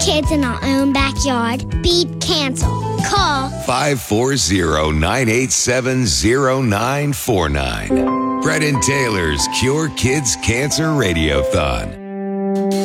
kids in our own backyard. Beat cancer. Call 540-987-0949. Brett and Taylor's Cure Kids Cancer Radiothon.